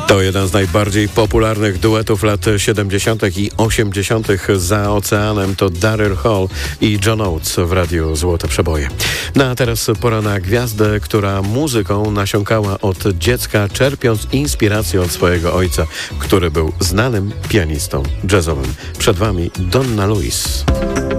To jeden z najbardziej popularnych duetów lat 70. i 80. za oceanem. To Daryl Hall i John Oates w Radiu Złote Przeboje. No a teraz pora na gwiazdę, która muzyką nasiąkała od dziecka, czerpiąc inspirację od swojego ojca, który był znanym pianistą jazzowym. Przed Wami Donna Lewis.